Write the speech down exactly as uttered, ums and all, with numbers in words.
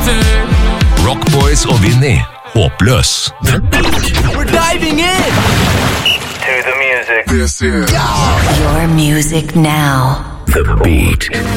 Rockboys og Vinny. Håpløs. We're diving in to the music. This is your music now. The Beat.